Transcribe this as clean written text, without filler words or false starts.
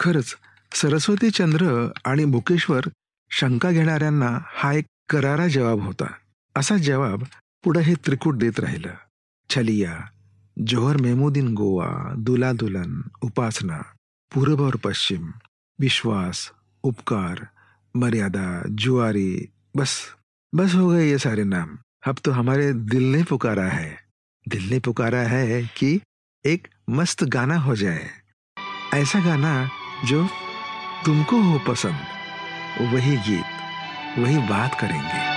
खरंच सरस्वतीचंद्र आणि मुकेश्वर शंका घेणाऱ्यांना हा एक करारा जवाब होता. असा जवाब पुढे हे त्रिकूट देत राहिलं. छलिया, जोहर मेहमुद्दीन गोवा, दुला दुल्हन, उपासना, पूरब और पश्चिम, विश्वास, उपकार, मर्यादा, जुआरी, बस बस हो गए ये सारे नाम. अब तो हमारे दिल ने पुकारा है. दिल ने पुकारा है कि एक मस्त गाना हो जाए. ऐसा गाना जो तुमको हो पसंद. वही गीत, वही बात करेंगे.